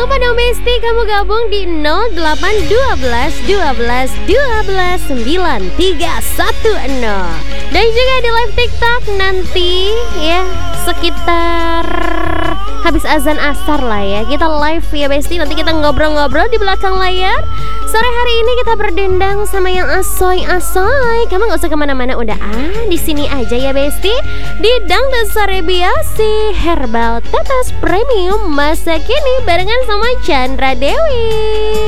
lupa dong Besti, kamu gabung di 0812 12 12 9310. Dan juga di live TikTok nanti ya sekitar habis azan asar lah ya. Kita live ya Besti, nanti kita ngobrol-ngobrol di belakang layar. Sore hari ini kita berdendang sama yang asoy-asoy. Kamu gak usah kemana-mana, udah di sini aja ya Besti. Di Dangdut Sore Biasi Herbal Tetes Premium masa kini barengan sama Chandra Dewi.